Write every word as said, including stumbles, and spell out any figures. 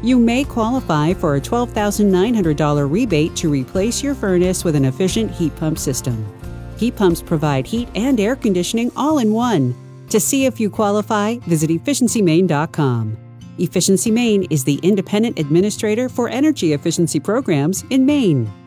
You may qualify for a twelve thousand nine hundred dollars rebate to replace your furnace with an efficient heat pump system. Heat pumps provide heat and air conditioning all in one. To see if you qualify, visit efficiency maine dot com. Efficiency Maine is the independent administrator for energy efficiency programs in Maine.